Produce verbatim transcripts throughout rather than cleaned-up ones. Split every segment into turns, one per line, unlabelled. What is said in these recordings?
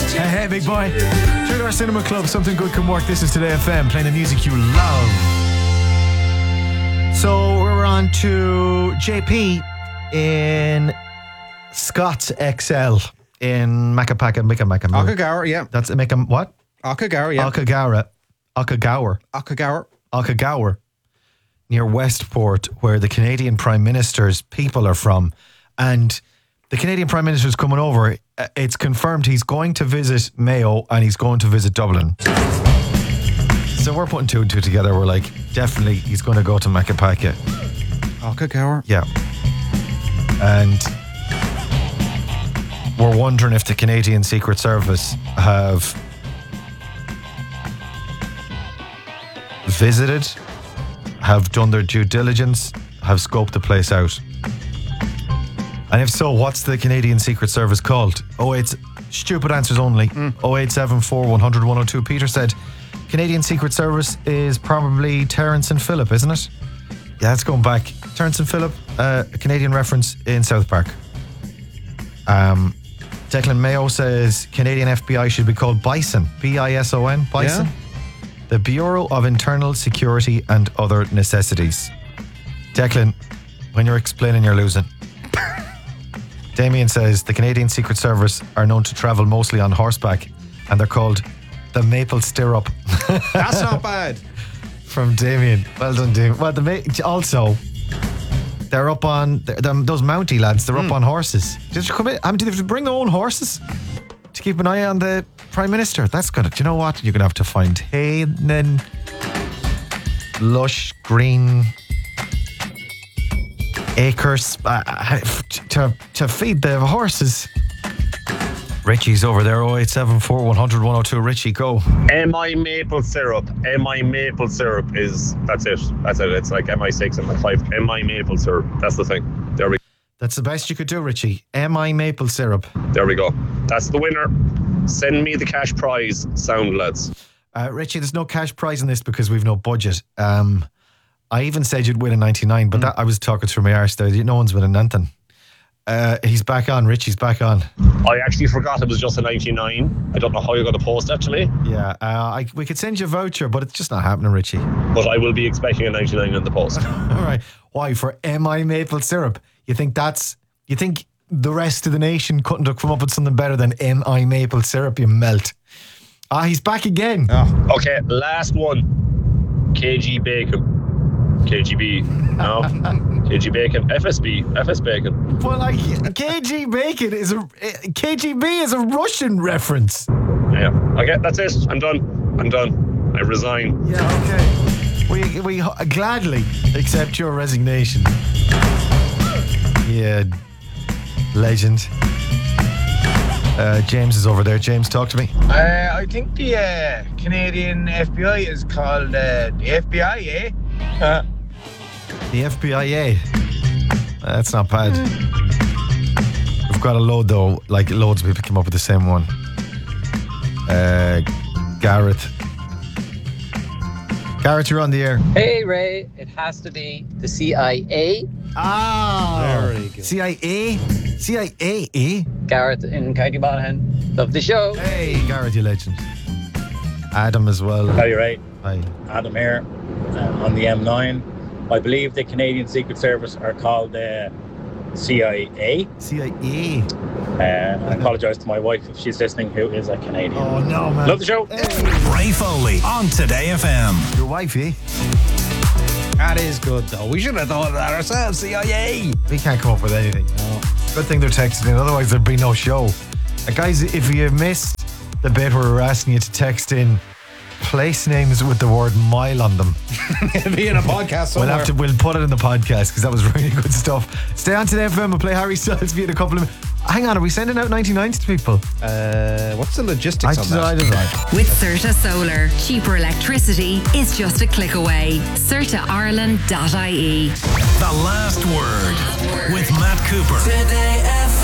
Hey, hey, big boy. Through our cinema club, something good can work. This is Today F M, playing the music you love. So we're on to J P in Scott's X L in Macapaka, Micamaca.
Akagara, yeah.
That's a Micam, what?
Akagara, yeah.
Akagara. Akagawa.
Akagara.
Akagawa. Near Westport, where the Canadian Prime Minister's people are from. And the Canadian Prime Minister's coming over. It's confirmed he's going to visit Mayo and he's going to visit Dublin. So we're putting two and two together. We're like, definitely he's going to go to Macapaka.
Akagara.
Yeah. And we're wondering if the Canadian Secret Service have visited, have done their due diligence, have scoped the place out. And if so, what's the Canadian Secret Service called? Oh, it's stupid answers only. Mm. oh eight seven four, one hundred, one oh two. Peter said, Canadian Secret Service is probably Terence and Phillip, isn't it? Yeah, it's going back. Terence and Phillip, uh, a Canadian reference in South Park. Um, Declan Mayo says Canadian F B I should be called Bison. B I S O N, Bison. Yeah. The Bureau of Internal Security and Other Necessities. Declan, when you're explaining, you're losing. Damien says the Canadian Secret Service are known to travel mostly on horseback and they're called the Maple Stirrup.
That's not bad.
From Damien. Well done, Damien. Well, the ma- also, they're up on, they're, those Mountie lads, they're mm. up on horses. Did you come in? I mean, do they have to bring their own horses to keep an eye on the Prime Minister? That's good. Do you know what? You're going to have to find hay and then lush green acres uh, to, to feed the horses. Richie's over there, oh eight seven four, one hundred, one oh two. Richie, go.
M I maple syrup. M I maple syrup is, that's it. That's it. It's like M I six, M I five. M I maple syrup. That's the thing. There we go.
That's the best you could do, Richie. M I maple syrup.
There we go. That's the winner. Send me the cash prize, sound lads.
Uh, Richie, there's no cash prize in this because we've no budget. Um, I even said you'd win in ninety-nine, but mm. that I was talking through my arse there. No one's winning anything. Uh, he's back on. Richie's back on.
I actually forgot it was just a ninety-nine. I don't know how you're going to post that to me.
Yeah, uh, I, we could send you a voucher, but it's just not happening, Richie.
But I will be expecting a ninety-nine in the post.
All right. Why? For M I maple syrup? You think that's? You think the rest of the nation couldn't have come up with something better than M I maple syrup? You melt. Ah, he's back again.
Oh. Okay, last one. K G bacon. K G B, no. K G bacon, F S B, F S bacon.
Well, like K G bacon is a K G B is a Russian reference.
Yeah. Okay, that's it. I'm done. I'm done. I resign.
Yeah. Okay. We we gladly accept your resignation. Yeah. Legend. Uh, James is over there. James, talk to me.
Uh, I think the uh, Canadian F B I is called uh, the F B I, eh? Uh,
the F B I A. That's not bad. Mm. We've got a load though, like loads of people came up with the same one. Uh, Gareth. Gareth, you're on the air.
Hey Ray, it has to be the C I A.
Ah, very good. C I A? C I A, eh?
Gareth in County Monaghan. Love the show.
Hey, Gareth, you legend. Adam as well.
How are you, Ray?
Hi.
Adam here uh, on the M nine. I believe the Canadian Secret Service are called uh, C I A.
C I A.
Uh, I apologise to my wife if she's listening, who is a Canadian.
Oh, no, man.
Love the show.
Hey.
Ray Foley on Today F M.
Your wife, eh?
That is good, though. We should have thought of that ourselves, C I A.
We can't come up with anything. No. Good thing they're texting in, otherwise there'd be no show. Uh, guys, if you missed the bit where we're asking you to text in place names with the word mile on them.
It'll be in a podcast somewhere.
We'll, have to, we'll put it in the podcast because that was really good stuff. Stay on Today F M. We'll play Harry Styles for you in a couple of minutes. Hang on, are we sending out ninety-nines to people?
Uh, what's the logistics
I
on that?
I don't know.
With Certa Solar, cheaper electricity is just a click away. Certa Ireland dot I E.
The Last Word with Matt Cooper.
Today F M.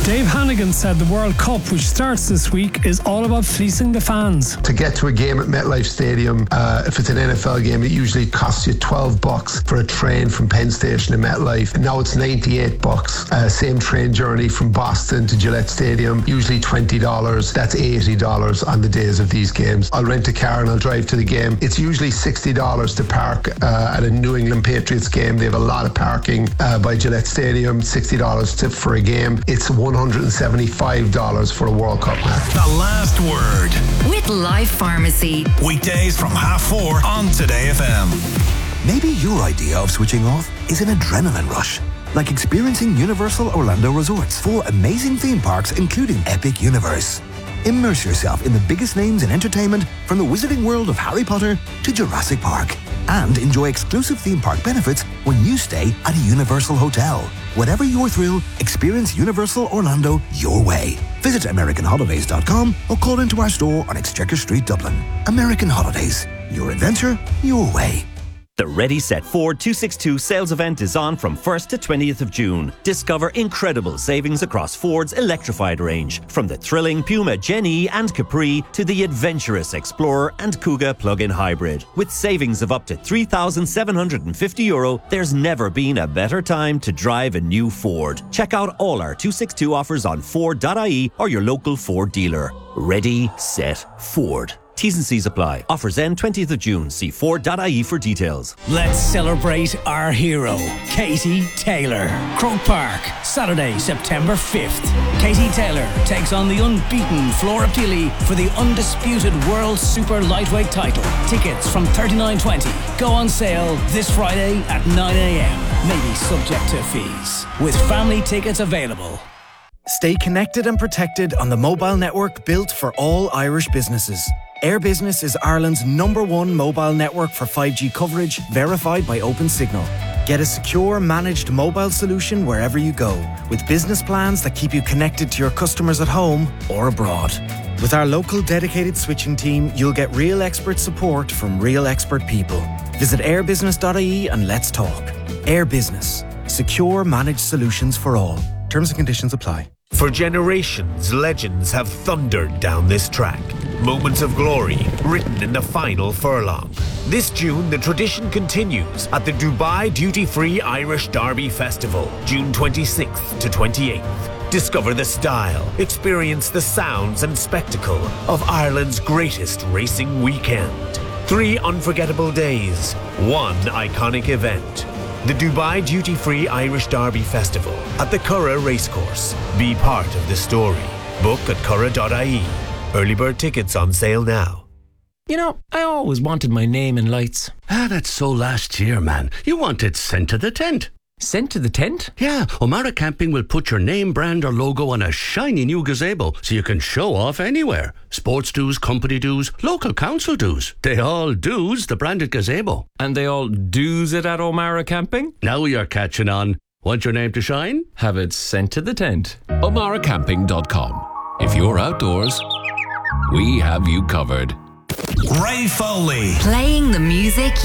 Dave Hannigan said the World Cup, which starts this week, is all about fleecing the fans.
To get to a game at MetLife Stadium, uh, if it's an N F L game, it usually costs you twelve bucks for a train from Penn Station to MetLife. And now it's ninety-eight bucks. Uh, same train journey from Boston to Gillette Stadium, usually twenty dollars. That's eighty dollars on the days of these games. I'll rent a car and I'll drive to the game. It's usually sixty dollars to park uh, at a New England Patriots game. They have a lot of parking uh, by Gillette Stadium. sixty dollars to, for a game. It's one hundred seventy-five dollars for a World Cup match.
The last word.
With Life Pharmacy.
Weekdays from half four on Today F M.
Maybe your idea of switching off is an adrenaline rush, like experiencing Universal Orlando Resort's four amazing theme parks, including Epic Universe. Immerse yourself in the biggest names in entertainment, from the wizarding world of Harry Potter to Jurassic Park. And enjoy exclusive theme park benefits when you stay at a Universal hotel. Whatever your thrill, experience Universal Orlando your way. Visit American Holidays dot com or call into our store on Exchequer Street, Dublin. American Holidays. Your adventure, your way.
The Ready Set Ford two sixty-two sales event is on from first to twentieth of June. Discover incredible savings across Ford's electrified range, from the thrilling Puma Gen E and Capri to the adventurous Explorer and Kuga plug-in hybrid. With savings of up to three thousand seven hundred fifty euro, there's never been a better time to drive a new Ford. Check out all our two sixty-two offers on Ford dot I E or your local Ford dealer. Ready, set, Ford. T's and C's apply. Offers end twentieth of June. See Ford dot I E for details.
Let's celebrate our hero, Katie Taylor. Croke Park, Saturday, September fifth. Katie Taylor takes on the unbeaten Flora Pili for the undisputed World Super Lightweight title. Tickets from thirty-nine twenty go on sale this Friday at nine a.m. Maybe subject to fees. With family tickets available.
Stay connected and protected on the mobile network built for all Irish businesses. Air Business is Ireland's number one mobile network for five G coverage, verified by OpenSignal. Get a secure, managed mobile solution wherever you go, with business plans that keep you connected to your customers at home or abroad. With our local dedicated switching team, you'll get real expert support from real expert people. Visit air business dot I E and let's talk. Air Business. Secure, managed solutions for all. Terms and conditions apply.
For generations, legends have thundered down this track. Moments of glory written in the final furlong. This June, the tradition continues at the Dubai Duty Free Irish Derby Festival, June twenty-sixth to twenty-eighth. Discover the style, experience the sounds and spectacle of Ireland's greatest racing weekend. Three unforgettable days, one iconic event. The Dubai Duty Free Irish Derby Festival at the Curragh Racecourse. Be part of the story. Book at curragh dot I E. Early bird tickets on sale now.
You know, I always wanted my name in lights.
Ah, that's so last year, man. You wanted sent to the tent.
Sent to the tent?
Yeah, O'Mara Camping will put your name, brand or logo on a shiny new gazebo so you can show off anywhere. Sports dues, company dues, local council dues. They all dues the branded gazebo.
And they all do's it at O'Mara Camping?
Now you're catching on. Want your name to shine?
Have it sent to the tent.
O'Mara Camping dot com. If you're outdoors, we have you covered.
Ray Foley.
Playing the music